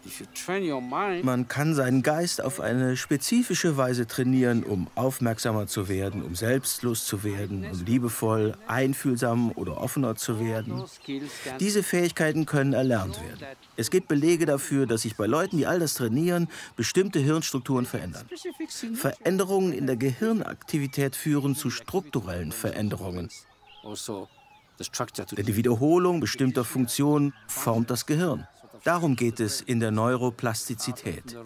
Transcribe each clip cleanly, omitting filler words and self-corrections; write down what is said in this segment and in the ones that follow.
Man kann seinen Geist auf eine spezifische Weise trainieren, um aufmerksamer zu werden, um selbstlos zu werden, um liebevoll, einfühlsam oder offener zu werden. Diese Fähigkeiten können erlernt werden. Es gibt Belege dafür, dass sich bei Leuten, die all das trainieren, bestimmte Hirnstrukturen verändern. Veränderungen in der Gehirnaktivität führen zu strukturellen Veränderungen. Denn die Wiederholung bestimmter Funktionen formt das Gehirn. Darum geht es in der Neuroplastizität.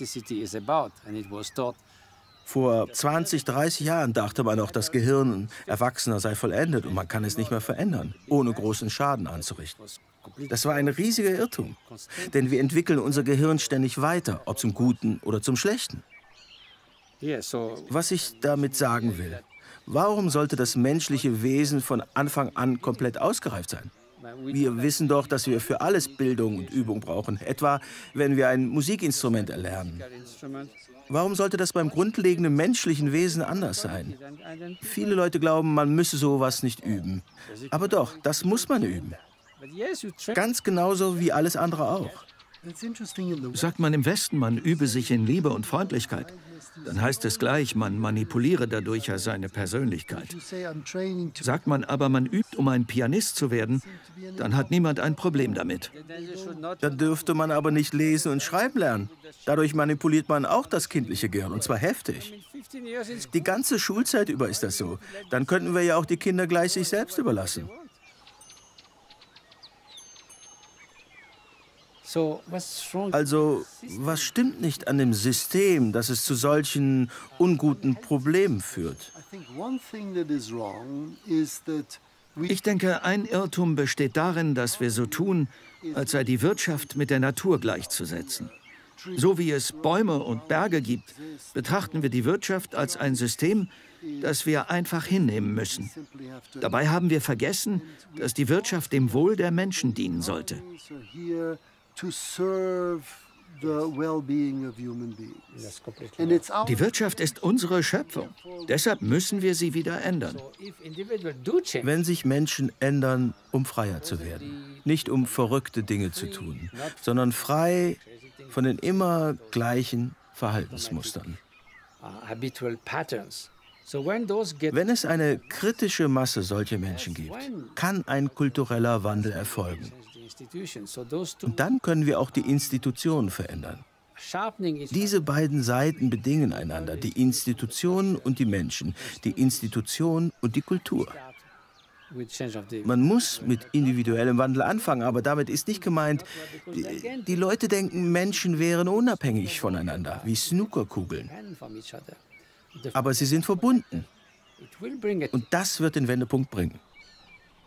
Vor 20, 30 Jahren dachte man auch, das Gehirn Erwachsener sei vollendet und man kann es nicht mehr verändern, ohne großen Schaden anzurichten. Das war ein riesiger Irrtum, denn wir entwickeln unser Gehirn ständig weiter, ob zum Guten oder zum Schlechten. Was ich damit sagen will: Warum sollte das menschliche Wesen von Anfang an komplett ausgereift sein? Wir wissen doch, dass wir für alles Bildung und Übung brauchen, etwa wenn wir ein Musikinstrument erlernen. Warum sollte das beim grundlegenden menschlichen Wesen anders sein? Viele Leute glauben, man müsse sowas nicht üben. Aber doch, das muss man üben. Ganz genauso wie alles andere auch. Sagt man im Westen, man übe sich in Liebe und Freundlichkeit, dann heißt es gleich, man manipuliere dadurch ja seine Persönlichkeit. Sagt man aber, man übt, um ein Pianist zu werden, dann hat niemand ein Problem damit. Dann dürfte man aber nicht lesen und schreiben lernen. Dadurch manipuliert man auch das kindliche Gehirn, und zwar heftig. Die ganze Schulzeit über ist das so. Dann könnten wir ja auch die Kinder gleich sich selbst überlassen. Also, was stimmt nicht an dem System, dass es zu solchen unguten Problemen führt? Ich denke, ein Irrtum besteht darin, dass wir so tun, als sei die Wirtschaft mit der Natur gleichzusetzen. So wie es Bäume und Berge gibt, betrachten wir die Wirtschaft als ein System, das wir einfach hinnehmen müssen. Dabei haben wir vergessen, dass die Wirtschaft dem Wohl der Menschen dienen sollte. Die Wirtschaft ist unsere Schöpfung. Deshalb müssen wir sie wieder ändern. Wenn sich Menschen ändern, um freier zu werden, nicht um verrückte Dinge zu tun, sondern frei von den immer gleichen Verhaltensmustern. Wenn es eine kritische Masse solcher Menschen gibt, kann ein kultureller Wandel erfolgen. Und dann können wir auch die Institutionen verändern. Diese beiden Seiten bedingen einander, die Institutionen und die Menschen, die Institution und die Kultur. Man muss mit individuellem Wandel anfangen, aber damit ist nicht gemeint, die Leute denken, Menschen wären unabhängig voneinander, wie Snookerkugeln. Aber sie sind verbunden. Und das wird den Wendepunkt bringen.